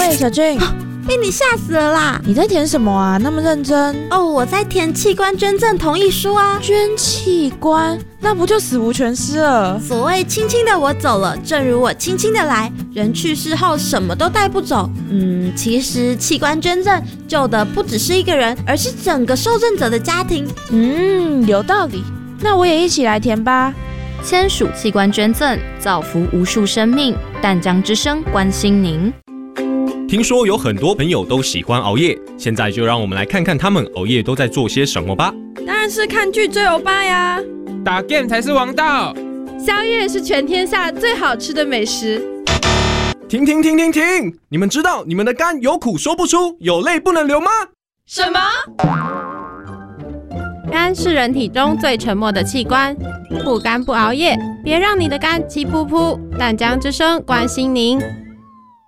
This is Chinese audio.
喂，小俊， 被你吓死了啦！ 你在填什么啊？那么认真哦，我在填器官捐赠同意书啊。 捐器官，那不就死无全尸了？ 所谓轻轻的我走了，正如我轻轻的来。人去世后什么都带不走。其实器官捐赠救的不只是一个人，而是整个受赠者的家庭。 有道理。那我也一起来填吧。 签署器官捐赠，造福无数生命。淡江之声关心您。 听说有很多朋友都喜欢熬夜，现在就让我们来看看他们熬夜都在做些什么吧。 当然是看剧追欧巴呀， 打 game 才是王道， 宵夜是全天下最好吃的美食。 停！你们知道你们的肝有苦说不出，有泪不能流吗？ 什么？ 肝是人体中最沉默的器官，不肝不熬夜，别让你的肝气噗噗。淡江之声关心您。